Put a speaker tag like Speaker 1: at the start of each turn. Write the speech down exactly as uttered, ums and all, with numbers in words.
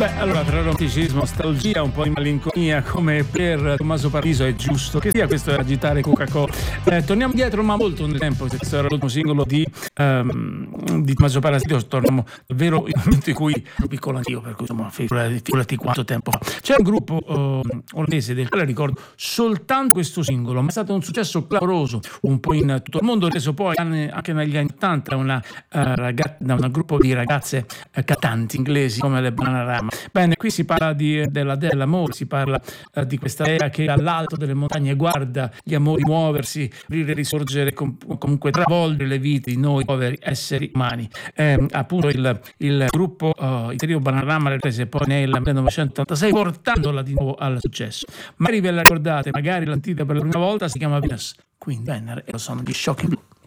Speaker 1: Beh, allora, tra romanticismo, nostalgia, un po' di malinconia, come per Tommaso Paradiso, è giusto che sia questo, è agitare Coca-Cola. Eh, torniamo indietro, ma molto nel tempo. Questo era l'ultimo singolo di, um, di Tommaso Paradiso. Torniamo davvero il momento in cui ero piccolo anch'io, per cui insomma, figurati, figurati quanto tempo fa. C'è un gruppo uh, olandese del quale ricordo soltanto questo singolo, ma è stato un successo clamoroso, un po' in tutto il mondo, reso poi anche negli anni ottanta da una, uh, ragazza, da un gruppo di ragazze uh, cantanti inglesi come le Bananarama. Bene, qui si parla di, della, dell'amore, si parla uh, di questa era che dall'alto delle montagne guarda gli amori muoversi, risorgere, com- comunque travolgere le vite di noi poveri esseri umani. Eh, appunto il, il gruppo, uh, il trio Bananarama le prese poi nel millenovecentottantasei portandola di nuovo al successo. Magari ve la ricordate, magari l'antita per la prima volta si chiama Venus, quindi Venere, e lo sono gli Shocking Blue.